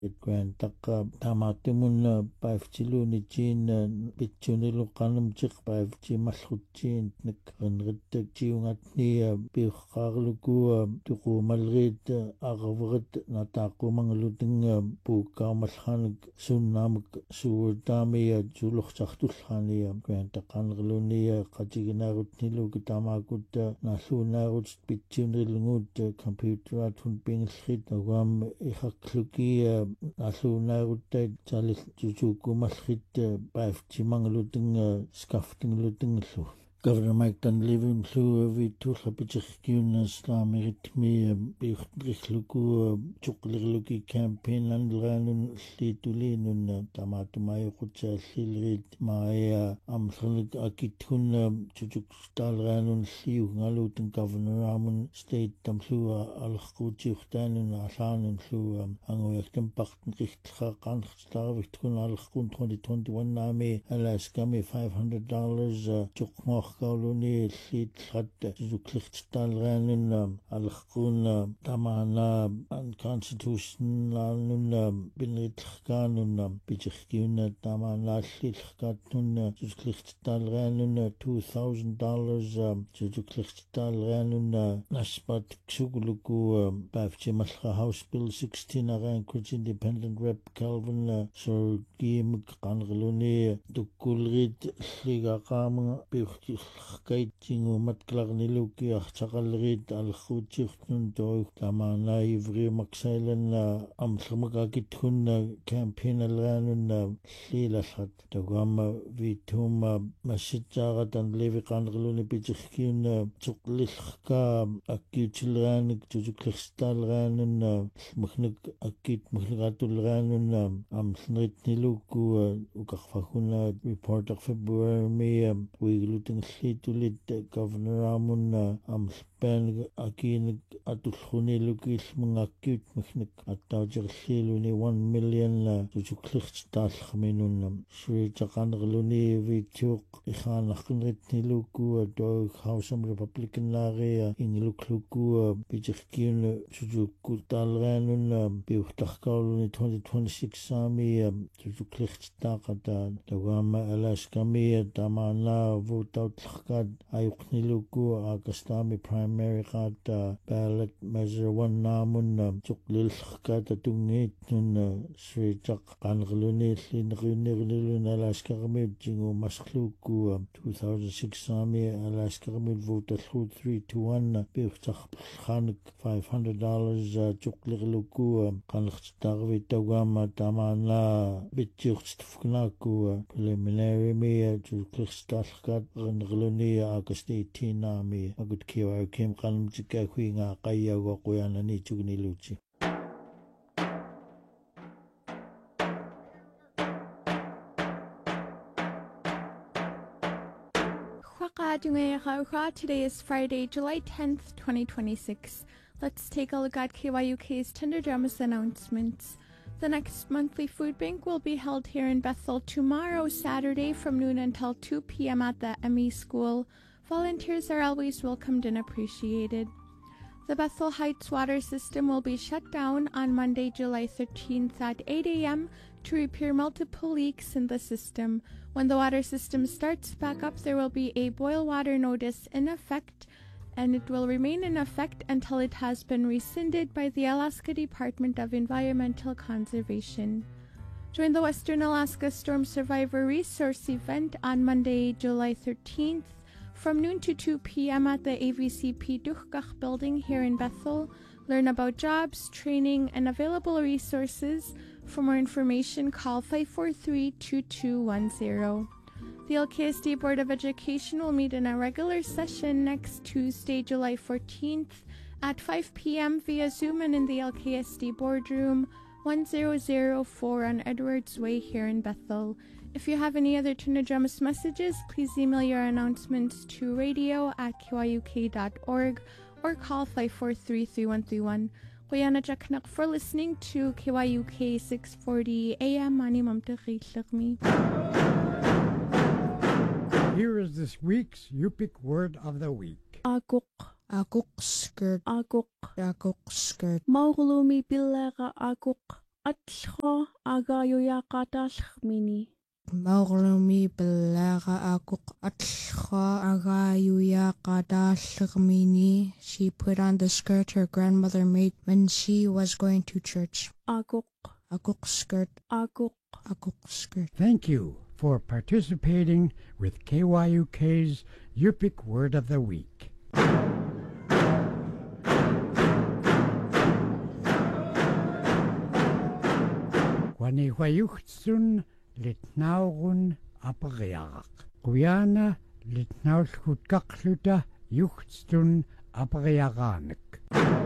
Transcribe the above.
Grand Taka Tamatimun Piftiluni Chin Pichunilu Kanum Chik Pifchi Malhuchin Nik Renritek Chiungatni Pichkarluku Tuku Malrit Agavrit Nataku Mangaluting Puka Malhanik Sunamuk Suurtami Juluch Chachtulhani Grand Takangluni Kajiginarut Nilu Tamakut Nasunarut Pichunilungut Computer Atun Pinghit Wam Ihakluki Alunarutay Chalit Jujukumalhit Pifchimangaluting Scafting Lutinglu. Governor Mike Dunleavy flew to Hapichkiun Slameritmi Bichluku Chukliluki campaign and Lanun Slitulin Tamatumay Kucha Silrit Maya Amsalik Akitun Chujuk Stalranun Siu Nalutin Governor Ramun State Tamsua Alkuchutan and Asan and Flu Angoyaktan Pachten Richtha Kanstarvitkun Alkun 2021 Nami Alaskami $500 Chukmoch Kauluni Slit Hat Zuklichtalranen Alkun Tamana Unconstitutional Binritkanun Bichkiuna Tamana Slitkatun Zuklichtalranen $2,000 Zuklichtalranen Naspat Xuguluku Bafchimalha House Bill 16 Arankuch Independent Rep Calvin Sorgim Kangaluni Dukulrit Sligakam Bichki Kaitingu Matklagniluki Achakalit Alchuchichtun Doi Tamana Ivri Maxailan Amslamagakitun campaign Alanun Slilasat Dagama Vituma Masijarat and Levi Kangaluni Bichkin Chuklishka Akichilanik Juklistalranun Machnik Akit Machligatulranun Amsnit Niluku Ukafahuna report of February we looting Slitulit Governor Amun Amspan Akin Atulhuni Lukis Mungakut Machnik Atajar Siluni 1 million Juklichtalminun Sri Chakangaluni Vituk Ikhan Akinrit Niluku Dog House Republican Area in Lukluku Bijakin Jukutalranun Biutakkaluni 2026 Army Juklichtakata Dagama Alaskami Tamana vote out Lkad Ayukniluku Agastami primary Kata ballot measure 1 Namun Juklil Lkad Tungit Nun Sri Chak Kangluni Linrinirlun Alaskami Jingu Maskluku 2006 Army Alaskami vote through 3-1 Bichak Khanik $500 Juklirluku Kanlchtarvi Tagama Tamana Bitjuxtfknaku preliminary me Juklixtalkat Rengluni August 18 Army Agut Kiwa Kim Kanmjika Huinga Kaya Wakuyana Nichugni Luchi. Today is Friday, July 10th, 2026. Let's take a look at KYUK's Tender Dramas announcements. The next monthly food bank will be held here in Bethel tomorrow, Saturday, from noon until 2 p.m. at the ME School. Volunteers are always welcomed and appreciated. The Bethel Heights water system will be shut down on Monday, July 13th at 8 a.m. to repair multiple leaks in the system. When the water system starts back up, there will be a boil water notice in effect, and it will remain in effect until it has been rescinded by the Alaska Department of Environmental Conservation. Join the Western Alaska Storm Survivor Resource event on Monday, July 13th from noon to 2 p.m. at the AVCP Duchgach building here in Bethel. Learn about jobs, training, and available resources. For more information, call 543-2210. The LKSD Board of Education will meet in a regular session next Tuesday, July 14th at 5 p.m. via Zoom and in the LKSD Boardroom, 1004 on Edwards Way here in Bethel. If you have any other Tender Dramas messages, please email your announcements to radio@kyuk.org or call 543-3131. Kuyana Jaknak for listening to KYUK 640 AM Mani Mamtakhi. Here is this week's Yupik word of the week. Aguk. Aguk skirt. Aguk. Aguk skirt. Maulumi bilaga aguk. Atlho agayuyaqatalhmini. Maurumi belara akuk atlcha agayuya kadalmini. She put on the skirt her grandmother made when she was going to church. Aguk. Akuk skirt. Aguk. Akuk skirt. Thank you for participating with KYUK's Yupik Word of the Week. Kwanihuayuchtsun litnaurun apariaq. Kuyana litnaulkutkakluta yuchtsun apariaqanek.